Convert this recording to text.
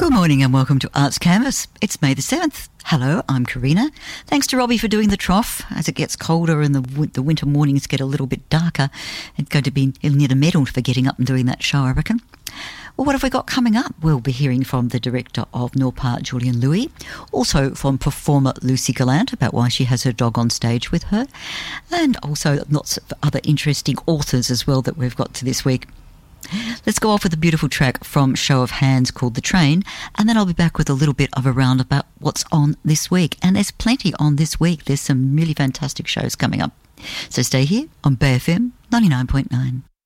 Good morning and welcome to Arts Canvas. It's May the 7th. Hello, I'm Karina. Thanks to Robbie for doing the trough. As it gets colder and the winter mornings get a little bit darker, it's going to be, he'll need a medal for getting up and doing that show, I reckon. Well, what have we got coming up? We'll be hearing from the director of Norpark, Julian Louis, also from performer Lucy Gallant about why she has her dog on stage with her, and also lots of other interesting authors as well that we've got to this week. Let's go off with a beautiful track from Show of Hands called The Train, and then I'll be back with a little bit of a round about what's on this week. And there's plenty on this week. There's some really fantastic shows coming up. So stay here on Bay FM 99.9.